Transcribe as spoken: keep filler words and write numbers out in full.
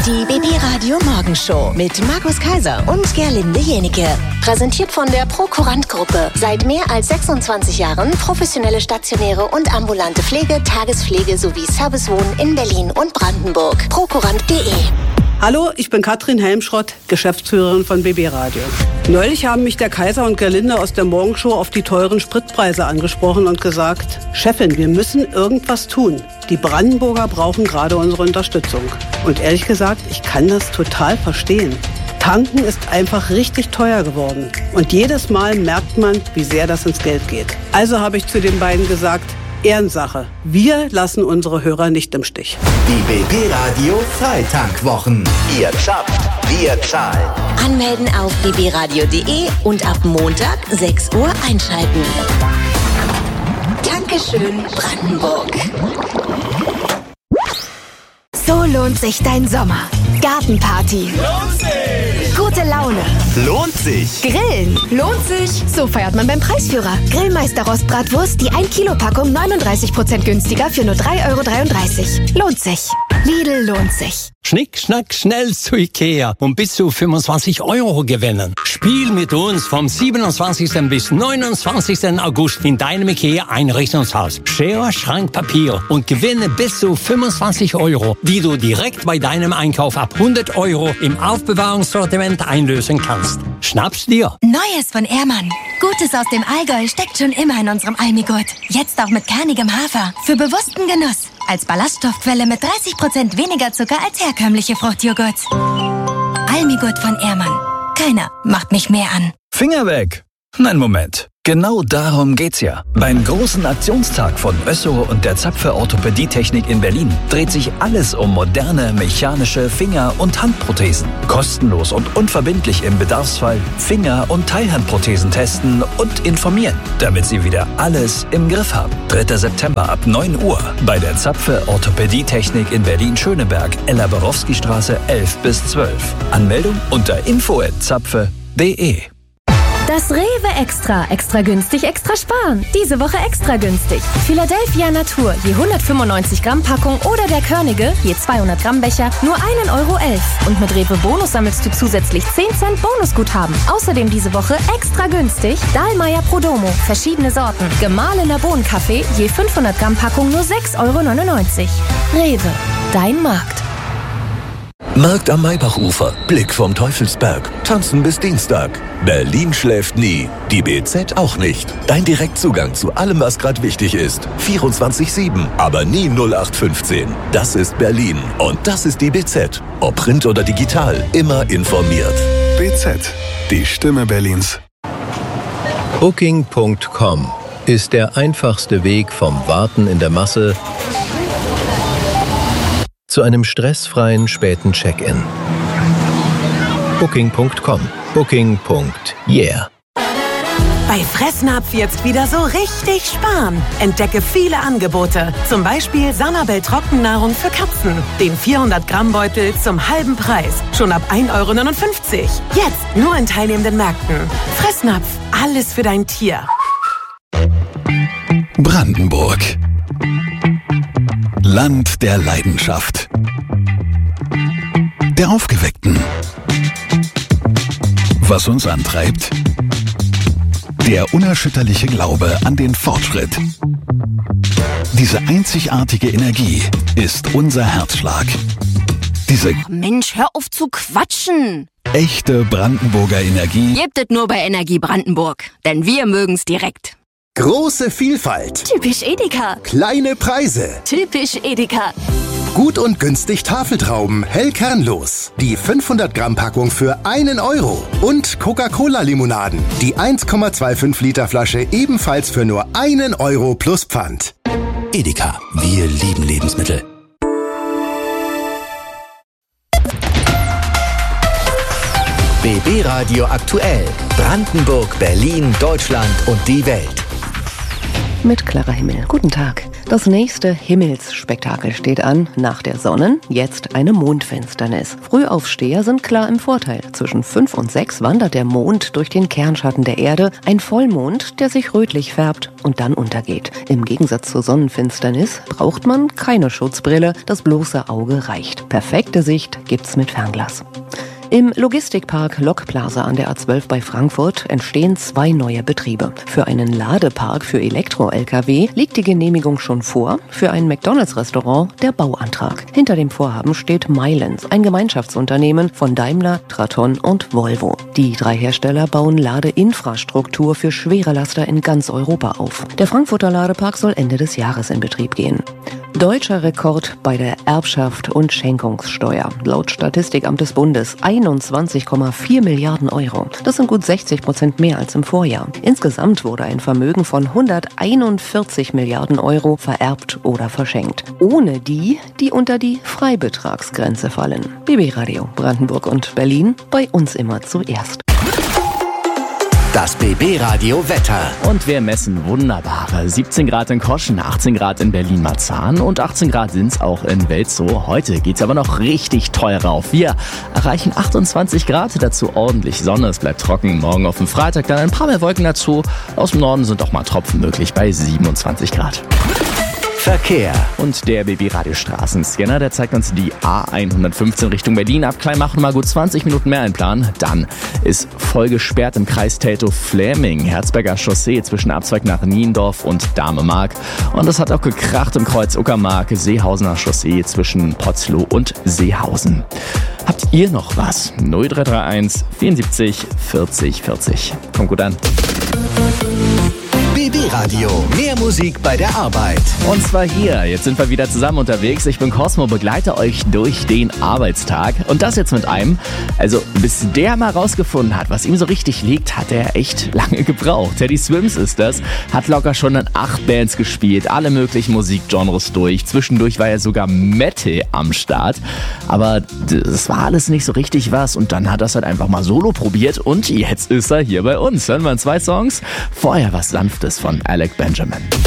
Die B B Radio Morgenshow mit Markus Kaiser und Gerlinde Jenike. Präsentiert von der Prokurant Gruppe. Seit mehr als sechsundzwanzig Jahren professionelle stationäre und ambulante Pflege, Tagespflege sowie Servicewohnen in Berlin und Brandenburg. prokurant punkt de. Hallo, ich bin Katrin Helmschrott, Geschäftsführerin von B B Radio. Neulich haben mich der Kaiser und Gerlinde aus der Morgenshow auf die teuren Spritpreise angesprochen und gesagt, Chefin, wir müssen irgendwas tun. Die Brandenburger brauchen gerade unsere Unterstützung. Und ehrlich gesagt, ich kann das total verstehen. Tanken ist einfach richtig teuer geworden. Und jedes Mal merkt man, wie sehr das ins Geld geht. Also habe ich zu den beiden gesagt, Ehrensache. Wir lassen unsere Hörer nicht im Stich. Die B B Radio Freitankwwochen. Ihr zappt, wir zahlen. Anmelden auf b b radio punkt de und ab Montag sechs Uhr einschalten. Dankeschön, Brandenburg. So lohnt sich dein Sommer. Gartenparty. Lohnt sich! Gute Laune. Lohnt sich! Grillen. Lohnt sich. So feiert man beim Preisführer. Grillmeister Rostbratwurst, die ein Kilo Packung neununddreißig Prozent günstiger für nur drei Euro dreiunddreißig. Lohnt sich. Lidl lohnt sich. Schnick, schnack, schnell zu Ikea und bis zu fünfundzwanzig Euro gewinnen. Spiel mit uns vom siebenundzwanzigsten bis neunundzwanzigsten August in deinem Ikea Einrichtungshaus. Schere, Schrank, Papier und gewinne bis zu fünfundzwanzig Euro, die du direkt bei deinem Einkauf ab hundert Euro im Aufbewahrungssortiment einlösen kannst. Schnapp's dir. Neues von Ehrmann. Gutes aus dem Allgäu steckt schon immer in unserem Almigurt. Jetzt auch mit kernigem Hafer. Für bewussten Genuss. Als Ballaststoffquelle mit dreißig Prozent weniger Zucker als herkömmliche Fruchtjoghurts. Almigurt von Ehrmann. Keiner macht mich mehr an. Finger weg! Nein, Moment. Genau darum geht's ja. Beim großen Aktionstag von Össo und der Zapfe Orthopädietechnik in Berlin dreht sich alles um moderne mechanische Finger- und Handprothesen. Kostenlos und unverbindlich im Bedarfsfall Finger- und Teilhandprothesen testen und informieren, damit Sie wieder alles im Griff haben. dritter September ab neun Uhr bei der Zapfe Orthopädietechnik in Berlin-Schöneberg, Ella-Borowski-Straße elf bis zwölf. Anmeldung unter info at zapfe punkt de. Das Rewe Extra. Extra günstig, extra sparen. Diese Woche extra günstig. Philadelphia Natur, je hundertfünfundneunzig Gramm Packung oder der Körnige, je zweihundert Gramm Becher, nur ein Euro elf. Und mit Rewe Bonus sammelst du zusätzlich zehn Cent Bonusguthaben. Außerdem diese Woche extra günstig Dahlmeier Prodomo, verschiedene Sorten. Gemahlener Bohnenkaffee, je fünfhundert Gramm Packung nur sechs Euro neunundneunzig. Rewe, dein Markt. Markt am Maybachufer, Blick vom Teufelsberg, tanzen bis Dienstag. Berlin schläft nie, die B Z auch nicht. Dein Direktzugang zu allem, was gerade wichtig ist. vierundzwanzig sieben, aber nie null acht fünfzehn. Das ist Berlin und das ist die B Z. Ob Print oder digital, immer informiert. B Z, die Stimme Berlins. Booking Punkt com ist der einfachste Weg vom Warten in der Masse zu einem stressfreien späten Check-in. Booking Punkt com. Booking. Yeah. Bei Fressnapf jetzt wieder so richtig sparen. Entdecke viele Angebote. Zum Beispiel Sanabel Trockennahrung für Katzen. Den vierhundert Gramm Beutel zum halben Preis. Schon ab ein Euro neunundfünfzig. Jetzt nur in teilnehmenden Märkten. Fressnapf. Alles für dein Tier. Brandenburg. Land der Leidenschaft. Der Aufgeweckten. Was uns antreibt? Der unerschütterliche Glaube an den Fortschritt. Diese einzigartige Energie ist unser Herzschlag. Diese Mensch, hör auf zu quatschen! Echte Brandenburger Energie Gebt es nur bei Energie Brandenburg, denn wir mögen's direkt. Große Vielfalt. Typisch Edeka. Kleine Preise. Typisch Edeka. Gut und günstig Tafeltrauben, hell kernlos. Die fünfhundert Gramm Packung für einen Euro. Und Coca-Cola-Limonaden. Die eins Komma fünfundzwanzig Liter Flasche ebenfalls für nur einen Euro plus Pfand. Edeka, wir lieben Lebensmittel. B B Radio aktuell. Brandenburg, Berlin, Deutschland und die Welt. Mit Clara Himmel. Guten Tag. Das nächste Himmelsspektakel steht an. Nach der Sonnen- jetzt eine Mondfinsternis. Frühaufsteher sind klar im Vorteil. Zwischen fünf und sechs wandert der Mond durch den Kernschatten der Erde. Ein Vollmond, der sich rötlich färbt und dann untergeht. Im Gegensatz zur Sonnenfinsternis braucht man keine Schutzbrille. Das bloße Auge reicht. Perfekte Sicht gibt's mit Fernglas. Im Logistikpark Lokplaza an der A zwölf bei Frankfurt entstehen zwei neue Betriebe. Für einen Ladepark für Elektro-L K W liegt die Genehmigung schon vor, für ein McDonalds-Restaurant der Bauantrag. Hinter dem Vorhaben steht Milens, ein Gemeinschaftsunternehmen von Daimler, Traton und Volvo. Die drei Hersteller bauen Ladeinfrastruktur für schwere Laster in ganz Europa auf. Der Frankfurter Ladepark soll Ende des Jahres in Betrieb gehen. Deutscher Rekord bei der Erbschaft und Schenkungssteuer. Laut Statistikamt des Bundes einundzwanzig Komma vier Milliarden Euro. Das sind gut sechzig Prozent mehr als im Vorjahr. Insgesamt wurde ein Vermögen von hunderteinundvierzig Milliarden Euro vererbt oder verschenkt. Ohne die, die unter die Freibetragsgrenze fallen. B B Radio Brandenburg und Berlin, bei uns immer zuerst. Das B B-Radio Wetter. Und wir messen wunderbare siebzehn Grad in Koschen, achtzehn Grad in Berlin-Marzahn und achtzehn Grad sind's auch in Welzow. Heute geht's aber noch richtig toll rauf. Wir erreichen achtundzwanzig Grad, dazu ordentlich Sonne, es bleibt trocken. Morgen auf dem Freitag dann ein paar mehr Wolken dazu. Aus dem Norden sind auch mal Tropfen möglich bei siebenundzwanzig Grad. Verkehr. Und der B B-Radio-Straßenscanner, der zeigt uns die A hundertfünfzehn Richtung Berlin. Ab Kleinmachnow mal gut zwanzig Minuten mehr einplanen. Dann ist voll gesperrt im Kreis Teltow-Fläming. Herzberger Chaussee zwischen Abzweig nach Niendorf und Damemark. Und es hat auch gekracht im Kreuz Uckermark, Seehausener Chaussee zwischen Potzlow und Seehausen. Habt ihr noch was? null drei drei eins vierundsiebzig vierzig vierzig. Kommt gut an. B B-Radio, mehr Musik bei der Arbeit. Und zwar hier, jetzt sind wir wieder zusammen unterwegs. Ich bin Cosmo, begleite euch durch den Arbeitstag. Und das jetzt mit einem, also bis der mal rausgefunden hat, was ihm so richtig liegt, hat er echt lange gebraucht. Teddy Swims ist das, hat locker schon in acht Bands gespielt, alle möglichen Musikgenres durch. Zwischendurch war er sogar Metal am Start. Aber das war alles nicht so richtig was. Und dann hat er es halt einfach mal solo probiert und jetzt ist er hier bei uns. Hören wir in zwei Songs. Vorher was Sanftes von Alec Benjamin.